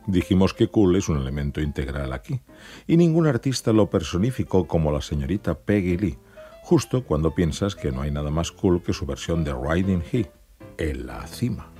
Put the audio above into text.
Dijimos que cool es un elemento integral aquí, y ningún artista lo personificó como la señorita Peggy Lee, justo cuando piensas que no hay nada más cool que su versión de Riding High, en la cima.